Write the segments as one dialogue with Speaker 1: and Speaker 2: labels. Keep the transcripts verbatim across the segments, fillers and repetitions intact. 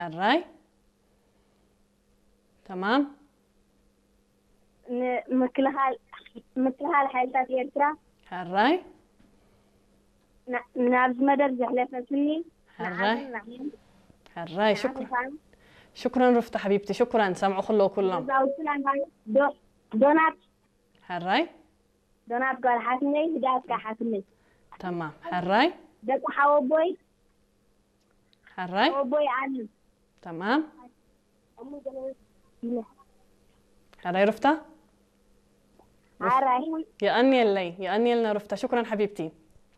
Speaker 1: الراي تمام
Speaker 2: مكلها مكلها الحالات إيرترا
Speaker 1: الراي
Speaker 2: من عبد مدر زحلفة مني
Speaker 1: الراي الراي شكرا شكرا رفتا حبيبتي شكرا سامعوا خلو كلهم
Speaker 2: دونات
Speaker 1: الراي
Speaker 2: دونات قال حسني بدأت كحسني
Speaker 1: تمام الراي
Speaker 2: دك حوبوي
Speaker 1: الراي
Speaker 2: حوبوي عني
Speaker 1: تمام الراي رفتا
Speaker 2: الراي
Speaker 1: يا أني اللي يا أني لنا رفتا شكرا حبيبتي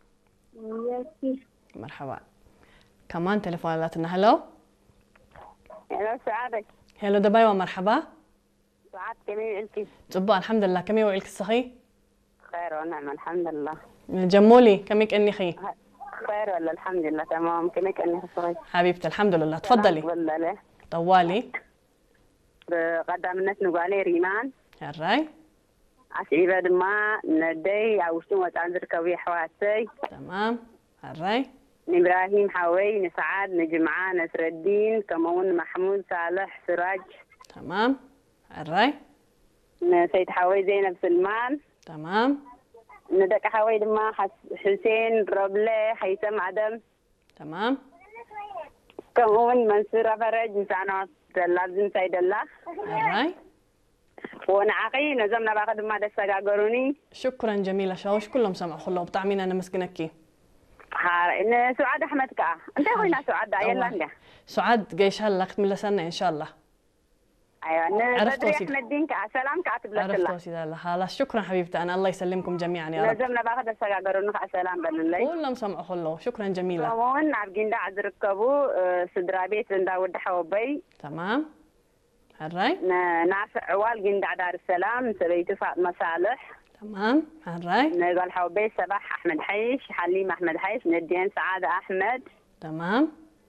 Speaker 1: مرحبا كمان تليفوناتنا هلو
Speaker 3: هلو سعادة
Speaker 1: هلو دبي ومرحبا
Speaker 3: سعاد كمي وعلكي
Speaker 1: طبا الحمد لله كمي وعلك الصحي
Speaker 3: خير ونعم الحمد لله
Speaker 1: جمولي كميك اني خي
Speaker 3: خير ولا الحمد لله تمام كميك اني صحي
Speaker 1: حبيبتي الحمد لله تفضلي
Speaker 3: تفضلي
Speaker 1: طوالي
Speaker 3: قدام الناس نقالي ريمان
Speaker 1: الراي
Speaker 3: عسيبة دما ندي عوشتون وتعنذر كوي حواسي
Speaker 1: تمام الراي
Speaker 3: إبراهيم حوي نسعاد نجمعان نسر الدين كمون محمود صالح سراج
Speaker 1: تمام الراي
Speaker 3: سيد حوي زينب سلمان
Speaker 1: تمام
Speaker 3: ندك حوي دما حسين ربلي حيثم عدم
Speaker 1: تمام
Speaker 3: كمون منصور فرج مسانا لازم سيد الله
Speaker 1: الراي
Speaker 3: ونعقي نزمنا باخد ما دسا قروني
Speaker 1: شكرا جميلة شاوش كلهم سمعوا خلوا بطعمين أنا مسكنكي
Speaker 3: ها إن سعاد أحمد كا أنت وين سعاد يلا عندها
Speaker 1: سعاد جيش هلا من سنة إن شاء الله
Speaker 3: أيوة أنا
Speaker 1: عرفت
Speaker 3: بدري أحمد دين كا سلام كاتب لك الله
Speaker 1: عرفت وسيد الله خلاص شكرا حبيبتي أنا الله يسلمكم جميعا يا رب
Speaker 3: نزمنا باخد دسا قروني سلام بالله
Speaker 1: كلهم سمعوا خلوا شكرا جميلة
Speaker 3: كمون عبدين دا عذركبو سدرا بيت دا ود حوبي
Speaker 1: تمام الراي
Speaker 3: نعرف عوال جند دار السلام سبيت فاطمة صالح
Speaker 1: تمام الراي
Speaker 3: نقول حوبي صباح أحمد حيش حليم أحمد حيش ندين سعادة أحمد
Speaker 1: تمام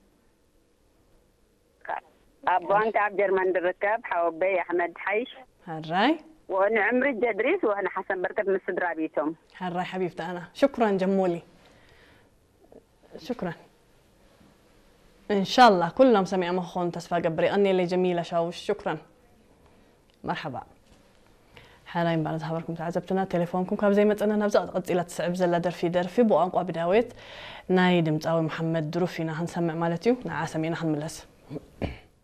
Speaker 3: أبوان كعب جرمان دركب حوبي أحمد حيش
Speaker 1: الراي
Speaker 3: وأنا عمري الجدريس وأنا حسن بركب من السدرا بيتهم
Speaker 1: الراي حبيبتي أنا شكرا جمولي شكرا إن شاء الله كلهم سمع مخون تسفى قبري أني اللي جميلة شاوش شكرا مرحبا حالا بعد خبركم تعذبتنا تليفونكم كاب زي ما تقولنا نبزق قصيلة تسعب زلا درفي درفي بو أنقوا بداويت نايد متقاوي محمد دروفينا هنسمع مالتيو نعاسمينا هنملس